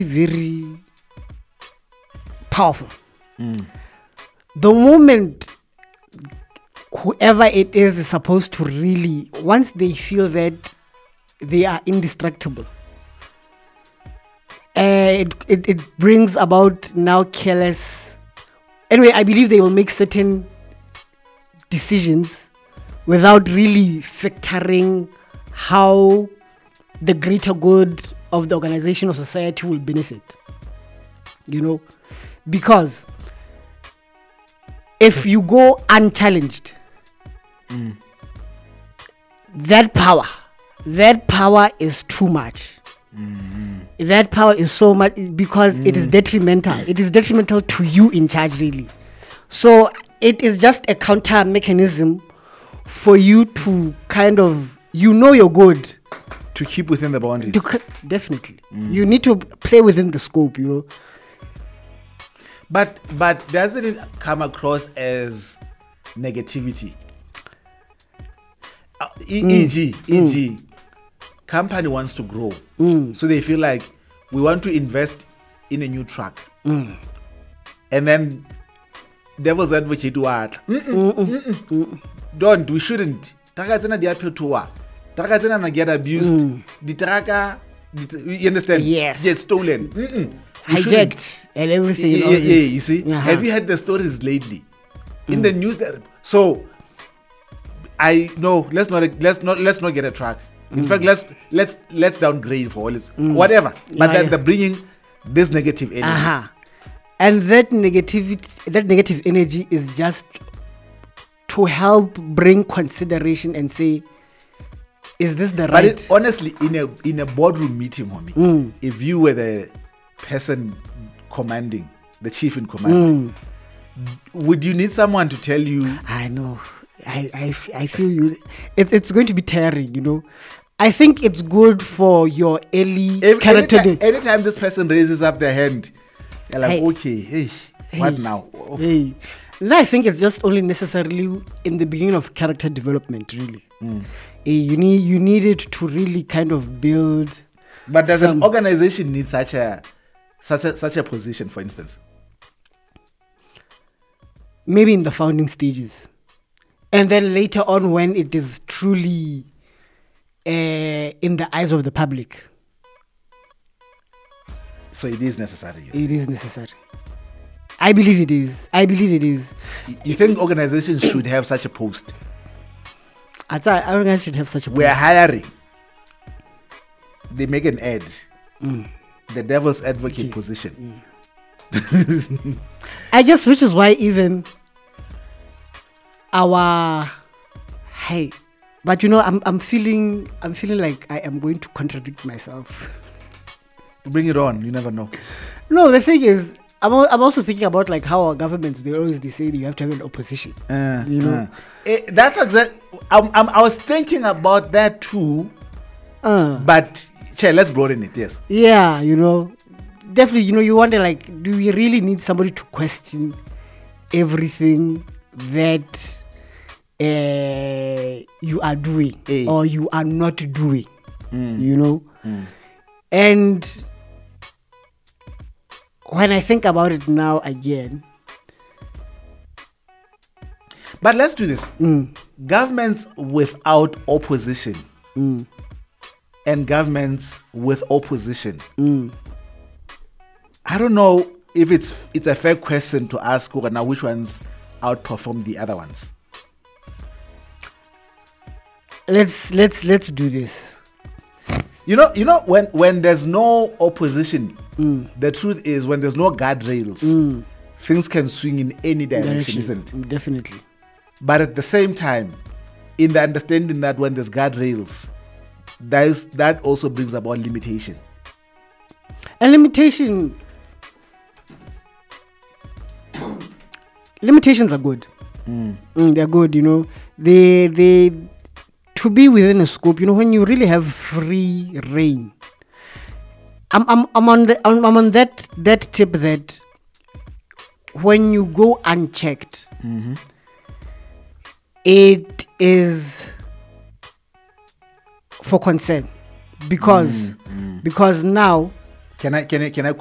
very powerful. The moment whoever it is supposed to really, once they feel that they are indestructible, it brings about now careless. Anyway, I believe they will make certain decisions without really factoring how the greater good of the organization or society will benefit. Because if you go unchallenged, that power is too much. That power is so much because it is detrimental. It is detrimental to you in charge, really. So it is just a counter mechanism for you to kind of, you're good. To keep within the boundaries. Definitely. You need to play within the scope, But doesn't it come across as negativity? E.g., company wants to grow. So they feel like we want to invest in a new truck. And then devil's advocate don't, we shouldn't. Traka na get abused. The traka, you understand? Yes. Get stolen. Hijacked and everything. Yeah, you see? Have you heard the stories lately? In the news so I no, let's not get a truck. In fact, let's downgrade for all this. Whatever. But then they're bringing this negative energy. And that negative energy is just to help bring consideration and say, is this the right? But honestly, in a boardroom meeting, homie, if you were the person commanding, the chief in command, would you need someone to tell you? I know. I feel you. It's going to be tiring, I think it's good for your early character. Anytime this person raises up their hand, you're like, okay, what now? Hey. No, I think it's just only necessarily in the beginning of character development, really. You need it to really kind of build. But does an organization need such a position, for instance? Maybe in the founding stages, and then later on when it is truly in the eyes of the public. So it is necessary. It is necessary. I believe it is. You think organizations should have such a post? Organizations should have such a post. We're hiring. They make an ad. The devil's advocate position. I guess, which is why even our but I'm feeling like I am going to contradict myself. Bring it on. You never know. No, the thing is, I'm also thinking about like how our governments they say you have to have an opposition. That's exactly. I was thinking about that too. But let's broaden it. Yes. Yeah, definitely. You wonder like, do we really need somebody to question everything that you are doing or you are not doing? And when I think about it now again. But let's do this. Governments without opposition and governments with opposition. I don't know if it's a fair question to ask now which ones outperform the other ones. Let's do this. When there's no opposition, the truth is when there's no guardrails, things can swing in any direction, isn't it? Definitely. But at the same time, in the understanding that when there's guardrails, that also brings about limitation. And limitations are good. They're good, They to be within a scope, when you really have free reign. I'm on that tip that when you go unchecked, it is for concern because now Can I